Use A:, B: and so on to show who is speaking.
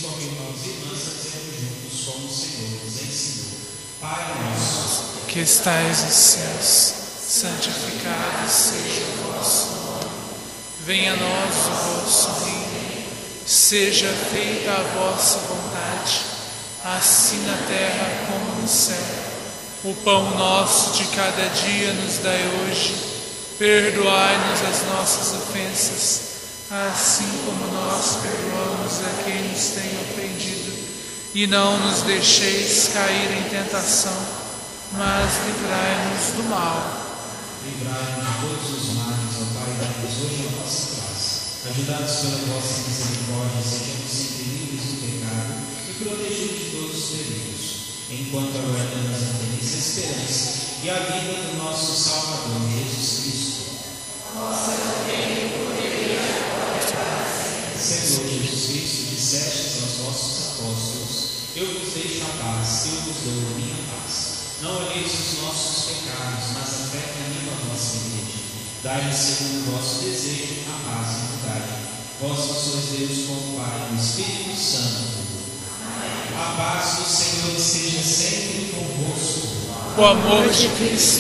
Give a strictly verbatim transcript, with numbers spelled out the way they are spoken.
A: como irmãos e irmãs, fazemos juntos como o Senhor nos ensinou. Pai nosso,
B: que estais nos céus, santificado seja o vosso nome. Venha a nós o vosso reino. Seja feita a vossa vontade, assim na terra como no céu. O pão nosso de cada dia nos dai hoje. Perdoai-nos as nossas ofensas, assim como nós perdoamos a quem nos tem ofendido. E não nos deixeis cair em tentação, mas livrai-nos do mal.
A: Livrai-nos de todos os males, ó Pai, dai-nos hoje a vossa graça. Ajudados pela vossa misericórdia, sejamos sempre livres do pecado e protegidos de todos os perigos, enquanto aguardamos a feliz esperança e a vida do nosso Salvador, Jesus Cristo.
C: Nossa também o poder e a glória.
A: Senhor Jesus Cristo, dissestes aos vossos apóstolos: eu vos deixo a paz, eu vos dou a minha paz. Não olheis os nossos pecados, mas a fé que anima a vossa igreja. Dai-lhe segundo o vosso desejo a paz e unidade. Vós que sois Deus com o Pai e o Espírito Santo. A paz do Senhor esteja sempre convosco.
B: O amor de Cristo